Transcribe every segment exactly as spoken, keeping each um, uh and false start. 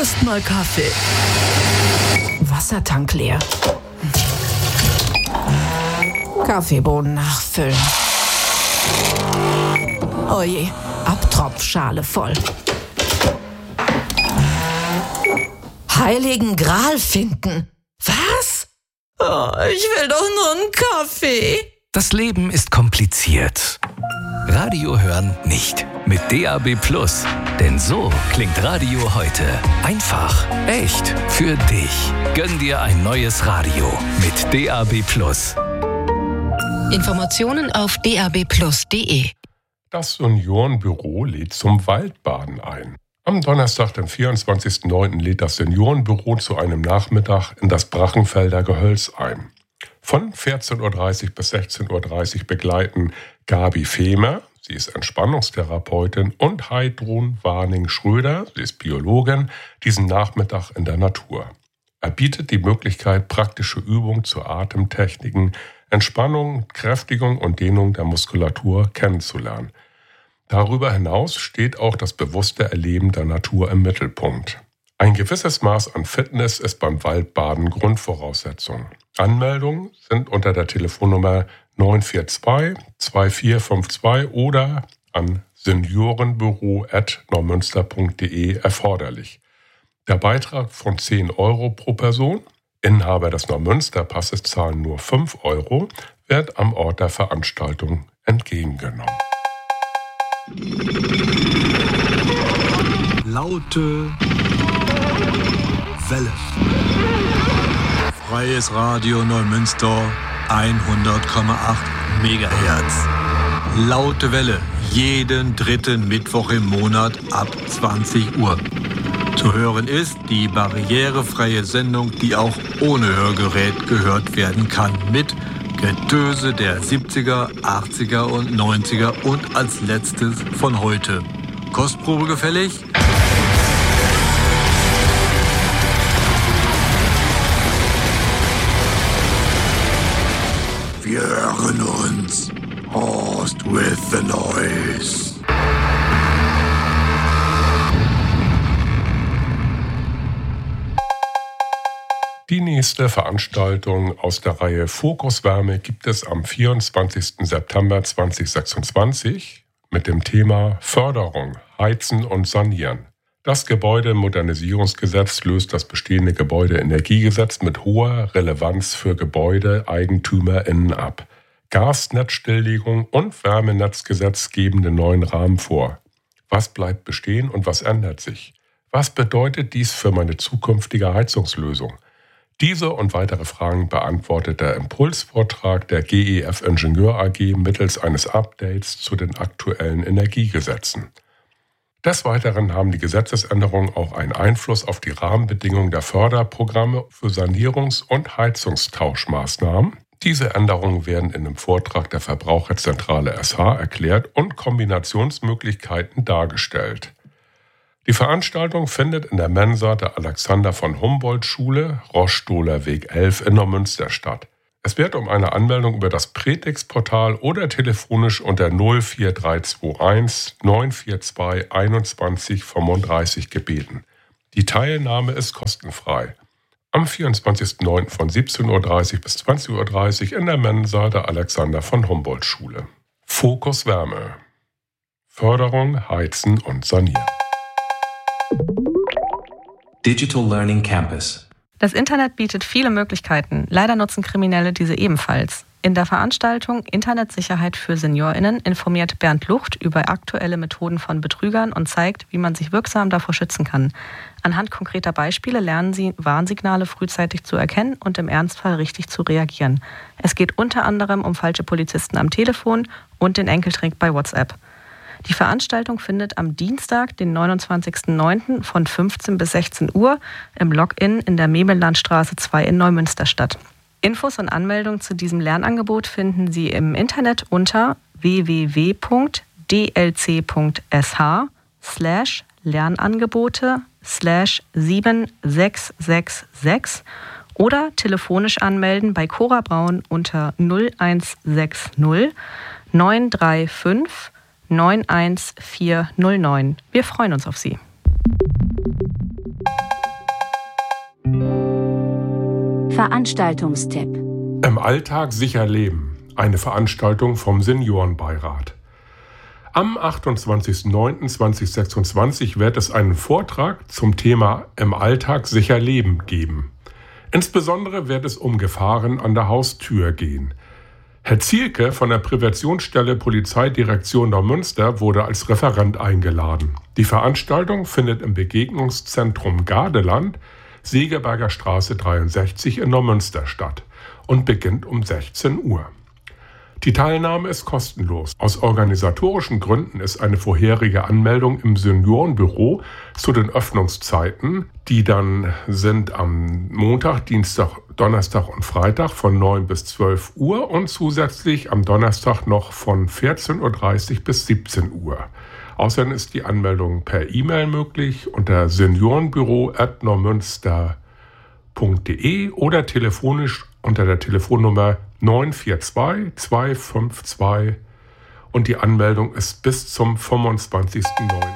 Erstmal Kaffee. Wassertank leer. Kaffeebohnen nachfüllen. Oje, Abtropfschale voll. Heiligen Gral finden. Was? Oh, ich will doch nur einen Kaffee. Das Leben ist kompliziert. Radio hören nicht. Mit D A B Plus. Denn so klingt Radio heute. Einfach, echt, für dich. Gönn dir ein neues Radio mit D A B Plus. Informationen auf d a b plus punkt d e. Das Seniorenbüro lädt zum Waldbaden ein. Am Donnerstag, den vierundzwanzigsten neunten lädt das Seniorenbüro zu einem Nachmittag in das Brachenfelder Gehölz ein. Von vierzehn Uhr dreißig bis sechzehn Uhr dreißig begleiten Gabi Fehmer, sie ist Entspannungstherapeutin, und Heidrun Warning-Schröder, sie ist Biologin, diesen Nachmittag in der Natur. Er bietet die Möglichkeit, praktische Übungen zu Atemtechniken, Entspannung, Kräftigung und Dehnung der Muskulatur kennenzulernen. Darüber hinaus steht auch das bewusste Erleben der Natur im Mittelpunkt. Ein gewisses Maß an Fitness ist beim Waldbaden Grundvoraussetzung. Anmeldungen sind unter der Telefonnummer neun vier zwei, zwei vier fünf zwei oder an seniorenbüro at neumünster punkt d e erforderlich. Der Beitrag von zehn Euro pro Person, Inhaber des Neumünster-Passes zahlen nur fünf Euro, wird am Ort der Veranstaltung entgegengenommen. Laute Welle. Freies Radio Neumünster hundert Komma acht Megahertz. Laute Welle. Jeden dritten Mittwoch im Monat ab zwanzig Uhr. Zu hören ist die barrierefreie Sendung, die auch ohne Hörgerät gehört werden kann, mit Getöse der siebziger, achtziger und neunziger und als letztes von heute. Kostprobe gefällig? Wir hören uns. Host with the Noise. Die nächste Veranstaltung aus der Reihe Fokus Wärme gibt es am vierundzwanzigsten September zweitausendsechsundzwanzig mit dem Thema Förderung, Heizen und Sanieren. Das Gebäudemodernisierungsgesetz löst das bestehende Gebäudeenergiegesetz mit hoher Relevanz für GebäudeeigentümerInnen ab. Gasnetzstilllegung und Wärmenetzgesetz geben den neuen Rahmen vor. Was bleibt bestehen und was ändert sich? Was bedeutet dies für meine zukünftige Heizungslösung? Diese und weitere Fragen beantwortet der Impulsvortrag der G E F Ingenieur A G mittels eines Updates zu den aktuellen Energiegesetzen. Des Weiteren haben die Gesetzesänderungen auch einen Einfluss auf die Rahmenbedingungen der Förderprogramme für Sanierungs- und Heizungstauschmaßnahmen. Diese Änderungen werden in dem Vortrag der Verbraucherzentrale S H erklärt und Kombinationsmöglichkeiten dargestellt. Die Veranstaltung findet in der Mensa der Alexander von Humboldt-Schule, Roßstohler Weg elf in Neumünster statt. Es wird um eine Anmeldung über das Prätix-Portal oder telefonisch unter null vier drei zwei eins neun vier zwei einundzwanzig fünfunddreißig gebeten. Die Teilnahme ist kostenfrei. Am vierundzwanzigsten neunten von siebzehn Uhr dreißig bis zwanzig Uhr dreißig in der Mensa der Alexander von Humboldt-Schule. Fokus Wärme. Förderung, Heizen und Sanieren. Digital Learning Campus. Das Internet bietet viele Möglichkeiten. Leider nutzen Kriminelle diese ebenfalls. In der Veranstaltung Internetsicherheit für SeniorInnen informiert Bernd Lucht über aktuelle Methoden von Betrügern und zeigt, wie man sich wirksam davor schützen kann. Anhand konkreter Beispiele lernen Sie, Warnsignale frühzeitig zu erkennen und im Ernstfall richtig zu reagieren. Es geht unter anderem um falsche Polizisten am Telefon und den Enkeltrick bei WhatsApp. Die Veranstaltung findet am Dienstag, den neunundzwanzigsten neunten von fünfzehn bis sechzehn Uhr im Login in der Mebelandstraße zwei in Neumünster statt. Infos und Anmeldungen zu diesem Lernangebot finden Sie im Internet unter w w w punkt d l c punkt s h slash Lernangebote slash sieben sechs sechs sechs oder telefonisch anmelden bei Cora Braun unter null eins sechs null neun drei fünf neun eins vier null neun. Wir freuen uns auf Sie. Veranstaltungstipp. Im Alltag sicher leben. Eine Veranstaltung vom Seniorenbeirat. Am achtundzwanzigsten neunten zweitausendsechsundzwanzig wird es einen Vortrag zum Thema Im Alltag sicher leben geben. Insbesondere wird es um Gefahren an der Haustür gehen. Herr Zielke von der Präventionsstelle Polizeidirektion Neumünster wurde als Referent eingeladen. Die Veranstaltung findet im Begegnungszentrum Gardeland, Segeberger Straße dreiundsechzig in Neumünster statt und beginnt um sechzehn Uhr. Die Teilnahme ist kostenlos. Aus organisatorischen Gründen ist eine vorherige Anmeldung im Seniorenbüro zu den Öffnungszeiten, die dann sind am Montag, Dienstag, Donnerstag und Freitag von neun bis zwölf Uhr und zusätzlich am Donnerstag noch von vierzehn Uhr dreißig bis siebzehn Uhr. Außerdem ist die Anmeldung per E-Mail möglich unter seniorenbüro at neumünster punkt de oder telefonisch unter der Telefonnummer neun vier zwei zwei fünf zwei und die Anmeldung ist bis zum fünfundzwanzigsten neunten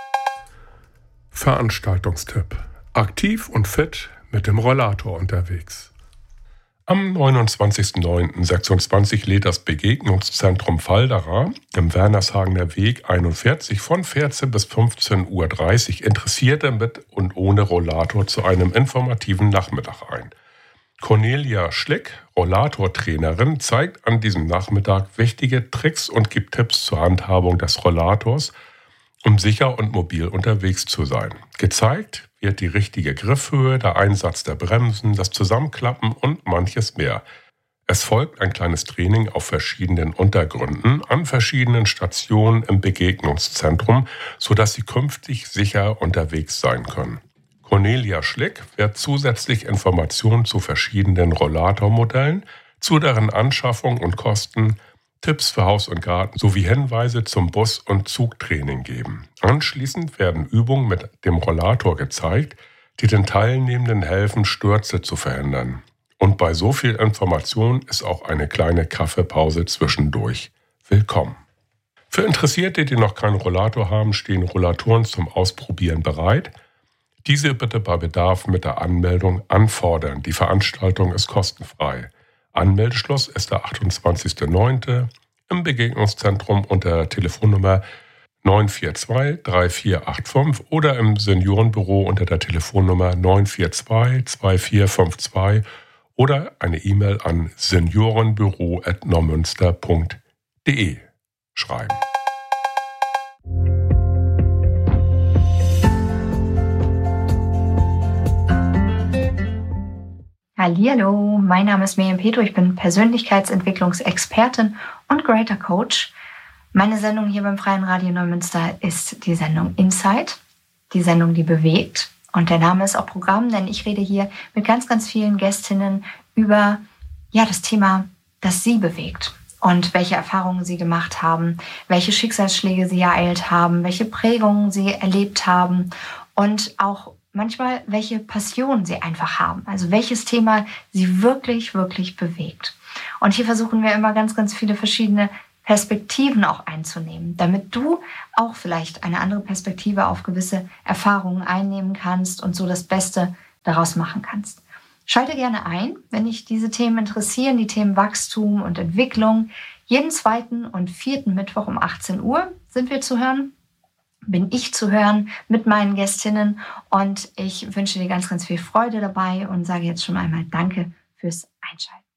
Veranstaltungstipp. Aktiv und fit mit dem Rollator unterwegs. Am neunundzwanzigsten neunten sechsundzwanzig lädt das Begegnungszentrum Falderer im Wernershagener Weg einundvierzig von vierzehn bis fünfzehn Uhr dreißig Interessierte mit und ohne Rollator zu einem informativen Nachmittag ein. Cornelia Schlick, Rollatortrainerin, zeigt an diesem Nachmittag wichtige Tricks und gibt Tipps zur Handhabung des Rollators, um sicher und mobil unterwegs zu sein. Gezeigt wird die richtige Griffhöhe, der Einsatz der Bremsen, das Zusammenklappen und manches mehr. Es folgt ein kleines Training auf verschiedenen Untergründen an verschiedenen Stationen im Begegnungszentrum, sodass Sie künftig sicher unterwegs sein können. Cornelia Schlick wird zusätzlich Informationen zu verschiedenen Rollatormodellen, zu deren Anschaffung und Kosten, Tipps für Haus und Garten sowie Hinweise zum Bus- und Zugtraining geben. Anschließend werden Übungen mit dem Rollator gezeigt, die den Teilnehmenden helfen, Stürze zu verhindern. Und bei so viel Information ist auch eine kleine Kaffeepause zwischendurch willkommen. Für Interessierte, die noch keinen Rollator haben, stehen Rollatoren zum Ausprobieren bereit. Diese bitte bei Bedarf mit der Anmeldung anfordern. Die Veranstaltung ist kostenfrei. Anmeldeschluss ist der achtundzwanzigsten neunten im Begegnungszentrum unter der Telefonnummer neun vier zwei drei vier acht fünf oder im Seniorenbüro unter der Telefonnummer neun vier zwei zwei vier fünf zwei oder eine E-Mail an seniorenbüro at neumünster punkt de schreiben. Hallihallo, mein Name ist Miriam Petro, ich bin Persönlichkeitsentwicklungsexpertin und Greater Coach. Meine Sendung hier beim Freien Radio Neumünster ist die Sendung Insight, die Sendung, die bewegt. Und der Name ist auch Programm, denn ich rede hier mit ganz, ganz vielen Gästinnen über ja, das Thema, das sie bewegt und welche Erfahrungen sie gemacht haben, welche Schicksalsschläge sie ereilt haben, welche Prägungen sie erlebt haben und auch manchmal, welche Passion sie einfach haben, also welches Thema sie wirklich, wirklich bewegt. Und hier versuchen wir immer ganz, ganz viele verschiedene Perspektiven auch einzunehmen, damit du auch vielleicht eine andere Perspektive auf gewisse Erfahrungen einnehmen kannst und so das Beste daraus machen kannst. Schalte gerne ein, wenn dich diese Themen interessieren, die Themen Wachstum und Entwicklung. Jeden zweiten und vierten Mittwoch um achtzehn Uhr sind wir zu hören. Bin ich zu hören mit meinen Gästinnen und ich wünsche dir ganz, ganz viel Freude dabei und sage jetzt schon einmal Danke fürs Einschalten.